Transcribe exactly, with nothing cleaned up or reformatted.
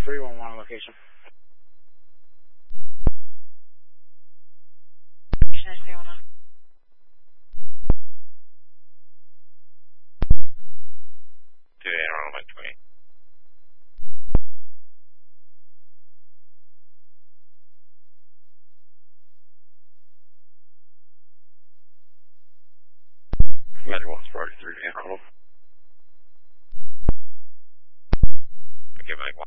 three one one location. three one one. two eight around one twenty. Metro one forty-three, Arnold. Okay, Mike one.